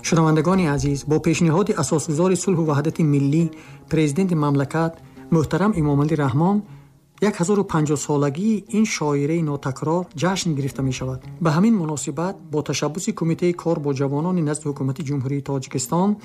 شنوندگان عزیز، با پیشنهاد اساسگزار صلح و وحدت ملی پرزیدنت مملکت محترم امام علی رحمان 1050 سالگی این شاعره ناتکرار جشن گرفته می شود. به همین مناسبت با تشبث کمیته کار با جوانان نزد حکومت جمهوری تاجیکستان